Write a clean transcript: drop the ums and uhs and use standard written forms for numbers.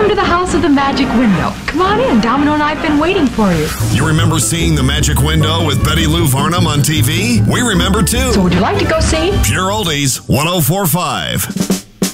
to the House of the Magic Window. Come on in. Domino and I have been waiting for you. You remember seeing The Magic Window with Betty Lou Varnum on TV? We remember too. So would you like to go see? Pure Oldies 104.5.